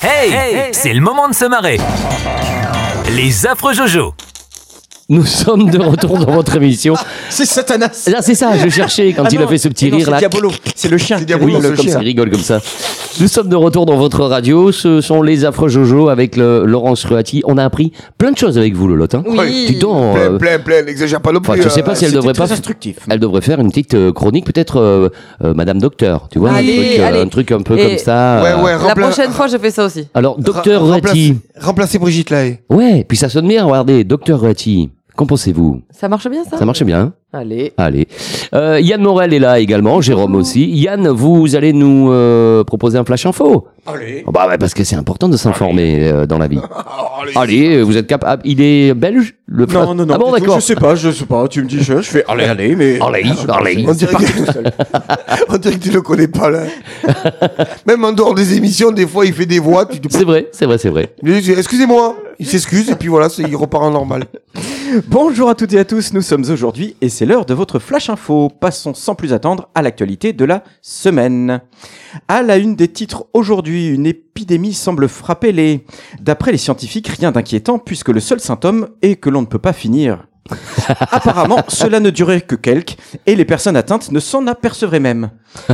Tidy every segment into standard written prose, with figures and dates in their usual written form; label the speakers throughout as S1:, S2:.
S1: Hey, c'est le moment de se marrer. Les affreux Jojo.
S2: Nous sommes de retour dans votre émission.
S3: C'est Satanas.
S2: Là, c'est ça, je cherchais quand il a fait ce petit rire là.
S3: C'est Diabolo, c'est le chien.
S2: Oui, comme ça, il rigole comme ça. Nous sommes de retour dans votre radio. Ce sont les affreux Jojo avec Laurence Ruati. On a appris plein de choses avec vous, Lolotte. Hein.
S4: Oui.
S2: Du temps.
S5: Plein, n'exagère pas non plus.
S2: Je sais pas si elle devrait pas.
S3: Instructif.
S2: Elle devrait faire une petite chronique, peut-être Madame Docteur, tu vois,
S4: Allez.
S2: un truc un peu comme ça.
S4: La prochaine fois, je fais ça aussi.
S2: Alors, Docteur Ruati.
S5: Remplacer Brigitte Lahaye.
S2: Ouais, puis ça sonne bien. Regardez, Docteur Ruati. Qu'en pensez-vous?
S4: Ça marche bien, ça?
S2: Ça marche bien.
S4: Allez.
S2: Yann Morel est là également, Jérôme aussi. Yann, vous allez nous proposer un flash info.
S5: Allez.
S2: Ouais, parce que c'est important de s'informer dans la vie. Allez, vous êtes capable. Il est belge, le flash?
S3: Non.
S2: Ah bon, d'accord.
S3: Je sais pas. Tu me dis, je fais allez, mais.
S2: Allez.
S5: On dirait que tu le connais pas là. Même en dehors des émissions, des fois il fait des voix.
S2: C'est vrai.
S5: Il dit, excusez-moi. Il s'excuse et puis voilà, il repart en normal.
S3: Bonjour à toutes et à tous, nous sommes aujourd'hui et c'est l'heure de votre Flash Info. Passons sans plus attendre à l'actualité de la semaine. À la une des titres aujourd'hui, une épidémie semble frapper les... D'après les scientifiques, rien d'inquiétant puisque le seul symptôme est que l'on ne peut pas finir. Apparemment, cela ne durait que quelques et les personnes atteintes ne s'en apercevraient même.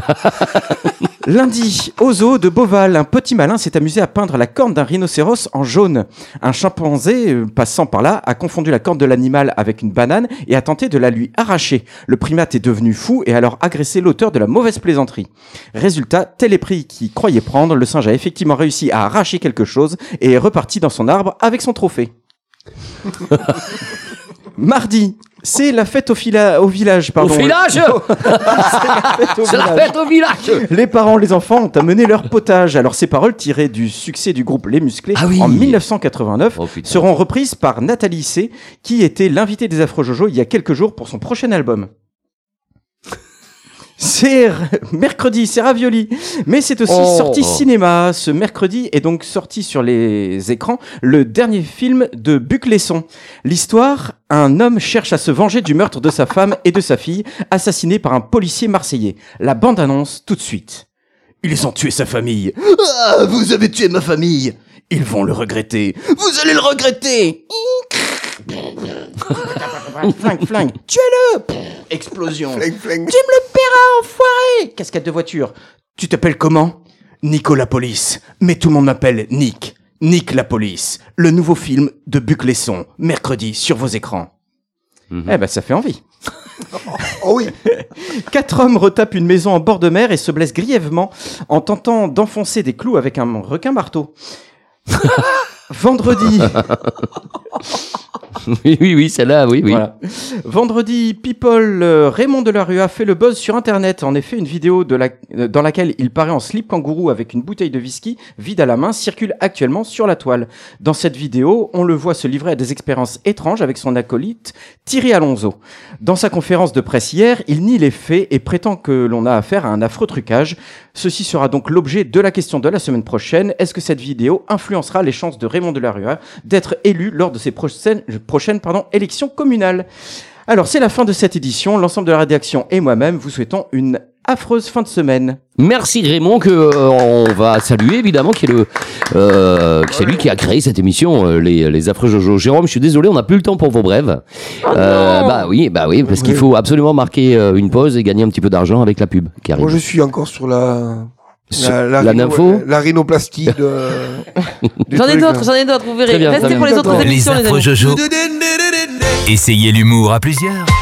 S3: Lundi, au zoo de Beauval, un petit malin s'est amusé à peindre la corne d'un rhinocéros en jaune. Un chimpanzé, passant par là, a confondu la corne de l'animal avec une banane et a tenté de la lui arracher. Le primate est devenu fou et a alors agressé l'auteur de la mauvaise plaisanterie. Résultat, tel est pris qu'il croyait prendre, le singe a effectivement réussi à arracher quelque chose et est reparti dans son arbre avec son trophée. Mardi, c'est la fête au village, pardon.
S2: Au village. C'est la fête au village.
S3: Les parents, les enfants ont amené leur potage. Alors ces paroles, tirées du succès du groupe Les Musclés en 1989, seront reprises par Nathalie C, qui était l'invitée des Affreux Jojo il y a quelques jours pour son prochain album. C'est mercredi, c'est Ravioli, mais c'est aussi sorti cinéma. Ce mercredi est donc sorti sur les écrans le dernier film de Luc Besson. L'histoire, un homme cherche à se venger du meurtre de sa femme et de sa fille, assassinés par un policier marseillais. La bande-annonce tout de suite. Ils ont tué sa famille. Ah, vous avez tué ma famille. Ils vont le regretter. Vous allez le regretter. Flingue. Tuez-le. Explosion.
S5: Flingue.
S3: Tu me le paieras, enfoiré. Cascade de voiture. Tu t'appelles comment? Nicolas Police. Mais tout le monde m'appelle Nick. Nick la police. Le nouveau film de Luc Besson. Mercredi sur vos écrans. Eh ben, ça fait envie.
S5: Oh oui.
S3: 4 hommes retapent une maison en bord de mer et se blessent grièvement en tentant d'enfoncer des clous avec un requin-marteau. Vendredi.
S2: Oui, celle-là, oui.
S3: Voilà. Vendredi, People, Raymond Delarue a fait le buzz sur Internet. En effet, une vidéo dans laquelle il paraît en slip kangourou avec une bouteille de whisky vide à la main circule actuellement sur la toile. Dans cette vidéo, on le voit se livrer à des expériences étranges avec son acolyte Thierry Alonso. Dans sa conférence de presse hier, il nie les faits et prétend que l'on a affaire à un affreux trucage. Ceci sera donc l'objet de la question de la semaine prochaine. Est-ce que cette vidéo influencera les chances de Raymond Delarue d'être élu lors de ses prochaines élections communales? Alors, c'est la fin de cette édition. L'ensemble de la rédaction et moi-même vous souhaitons une affreuse fin de semaine.
S2: Merci Raymond, on va saluer évidemment, c'est lui qui a créé cette émission, les Affreux Jojo. Jérôme, je suis désolé, on n'a plus le temps pour vos brèves. Bah oui, parce qu'il faut absolument marquer une pause et gagner un petit peu d'argent avec la pub qui arrive.
S5: Moi, je suis encore sur la
S2: nympho,
S5: la rhinoplastie de.
S4: J'en ai d'autres, vous verrez.
S2: Très bien,
S4: Restez
S2: très
S4: pour les
S2: bien.
S4: autres
S1: Les
S4: émissions, les
S1: affreux
S4: amis.
S1: Jojo. Essayez l'humour à plusieurs.